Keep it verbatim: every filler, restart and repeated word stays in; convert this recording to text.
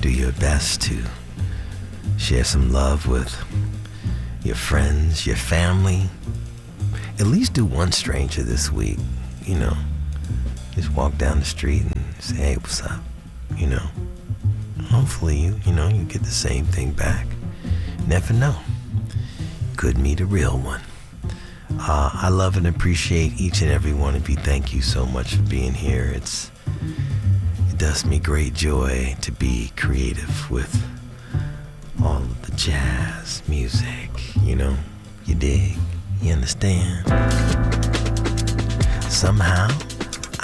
do your best to share some love with your friends, your family. At least do one stranger this week, you know. Just walk down the street and say, hey, what's up? You know. Hopefully, you, you know, you get the same thing back. Never know. Could meet a real one. Uh, I love and appreciate each and every one of you. Thank you so much for being here. It's It does me great joy to be creative with all of the jazz music, you know. You dig? You understand? Somehow